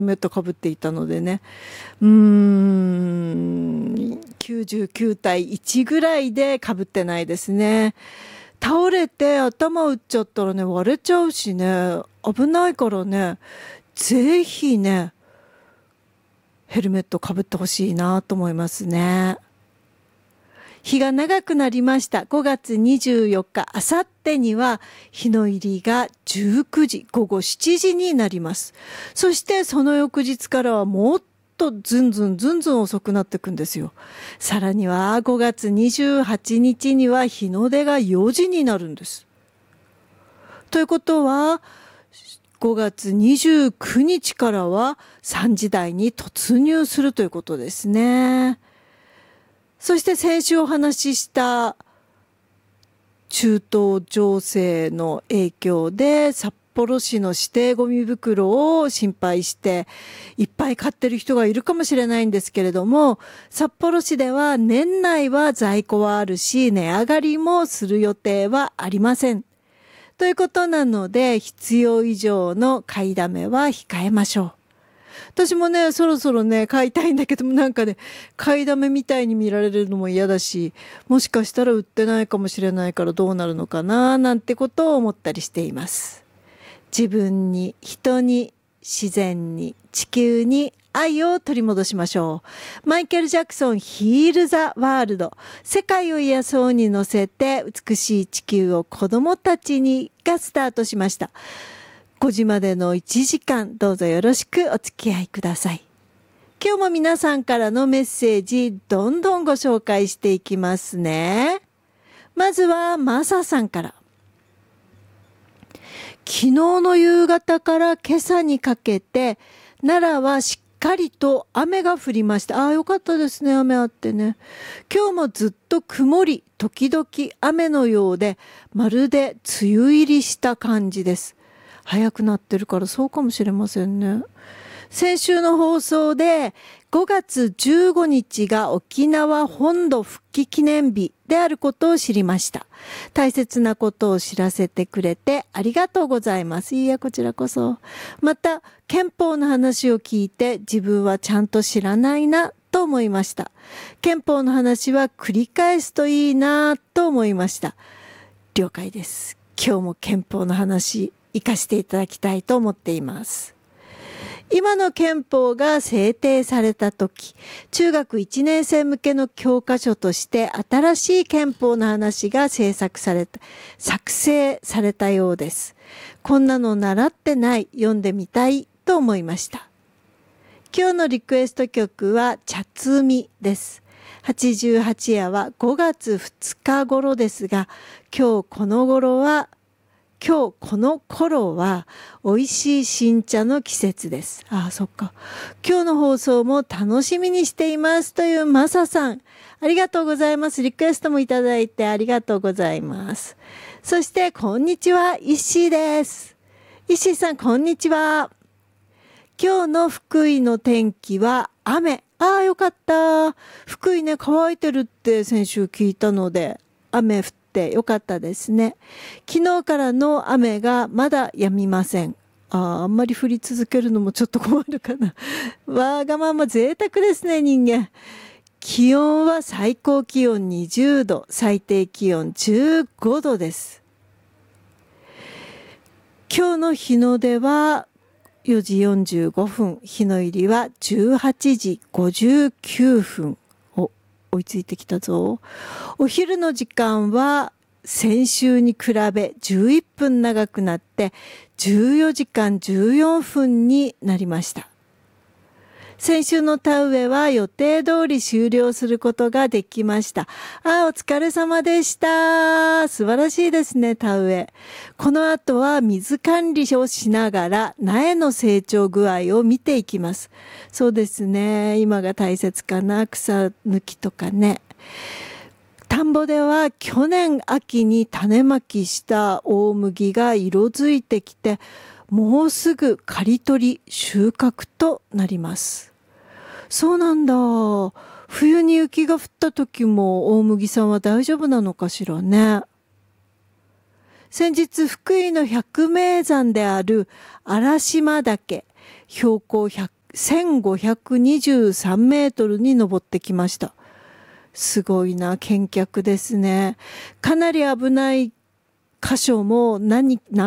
メットかぶっていたのでね、99対1ぐらいでかぶってないですね。倒れて頭打っちゃったらね、割れちゃうしね、危ないからね、ぜひね、ヘルメットかぶってほしいなと思いますね。日が長くなりました。5月24日、あさってには日の入りが19時、午後7時になります。そしてその翌日からはもっとずんずん遅くなっていくんですよ。さらには5月28日には日の出が4時になるんです。ということは、5月29日からは3時台に突入するということですね。そして先週お話しした中東情勢の影響で札幌市の指定ゴミ袋を心配していっぱい買ってる人がいるかもしれないんですけれども、札幌市では年内は在庫はあるし値上がりもする予定はありません。ということなので必要以上の買いだめは控えましょう。私もね、そろそろね、買いたいんだけども、なんかね、買いだめみたいに見られるのも嫌だし、もしかしたら売ってないかもしれないからどうなるのかな、なんてことを思ったりしています。自分に、人に、自然に、地球に愛を取り戻しましょう。マイケル・ジャクソン、ヒール・ザ・ワールド。世界を癒そうに乗せて、美しい地球を子供たちにがスタートしました。5時までの1時間、どうぞよろしくお付き合いください。今日も皆さんからのメッセージ、どんどんご紹介していきますね。まずは、マサさんから。昨日の夕方から今朝にかけて、奈良はしっかりと雨が降りました。ああ、よかったですね、雨あってね。今日もずっと曇り、時々雨のようで、まるで梅雨入りした感じです。早くなってるからそうかもしれませんね。先週の放送で5月15日が沖縄本土復帰記念日であることを知りました。大切なことを知らせてくれてありがとうございます。いや、こちらこそ。また、憲法の話を聞いて自分はちゃんと知らないなと思いました。憲法の話は繰り返すといいなと思いました。了解です。今日も憲法の話活かしていただきたいと思っています。今の憲法が制定された時、中学1年生向けの教科書として新しい憲法の話が作成されたようです。こんなの習ってない、読んでみたいと思いました。今日のリクエスト曲は茶摘みです。88夜は5月2日頃ですが、今日この頃は美味しい新茶の季節です。ああ、そっか。今日の放送も楽しみにしていますというマサさん。ありがとうございます。リクエストもいただいてありがとうございます。そして、こんにちは、イッシーです。イッシーさん、こんにちは。今日の福井の天気は雨。ああ、よかった。福井ね、乾いてるって先週聞いたので、雨降ってよかったですね。昨日からの雨がまだ止みません。あんまり降り続けるのもちょっと困るかな。わがまま贅沢ですね、人間。気温は最高気温20度、最低気温15度です。今日の日の出は4時45分、日の入りは18時59分。追いついてきたぞ。お昼の時間は先週に比べ11分長くなって14時間14分になりました。先週の田植えは予定通り終了することができました。お疲れ様でした。素晴らしいですね、田植え。この後は水管理をしながら苗の成長具合を見ていきます。そうですね、今が大切かな、草抜きとかね。田んぼでは去年秋に種まきした大麦が色づいてきて、もうすぐ刈り取り収穫となります。そうなんだ。冬に雪が降った時も大麦さんは大丈夫なのかしらね。先日福井の百名山である嵐島岳、 標高1523メートルに登ってきました。すごいな、健脚ですね。かなり危ない箇所も何